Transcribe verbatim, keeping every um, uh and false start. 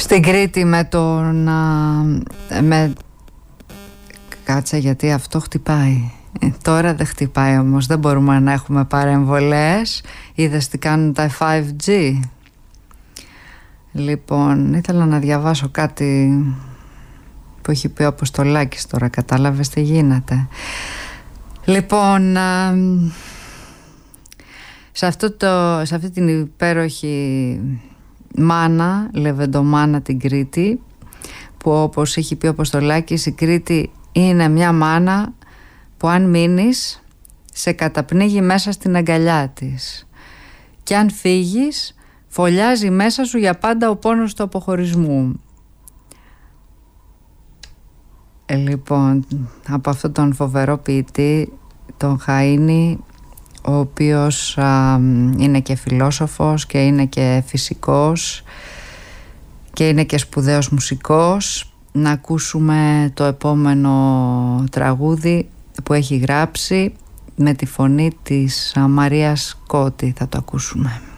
στην Κρήτη με τον με... Κάτσε, γιατί αυτό χτυπάει. ε, Τώρα δεν χτυπάει όμως. Δεν μπορούμε να έχουμε παρεμβολές. Είδες τι κάνουν τα φάιβ τζι. Λοιπόν, ήθελα να διαβάσω κάτι που έχει πει ο Αποστολάκης τώρα. Κατάλαβες τι γίνεται. Λοιπόν, α, σε, αυτό το, σε αυτή την υπέροχη μάνα, λεβεντομάνα την Κρήτη, που όπως έχει πει ο Αποστολάκης, η Κρήτη είναι μια μάνα που αν μείνεις σε καταπνίγει μέσα στην αγκαλιά της, και αν φύγεις φωλιάζει μέσα σου για πάντα ο πόνος του αποχωρισμού. Ε, λοιπόν, από αυτόν τον φοβερό ποιητή, τον Χαΐνη, ο οποίος α, είναι και φιλόσοφος και είναι και φυσικός και είναι και σπουδαίος μουσικός, να ακούσουμε το επόμενο τραγούδι που έχει γράψει με τη φωνή της Μαρίας Κώτη. Θα το ακούσουμε.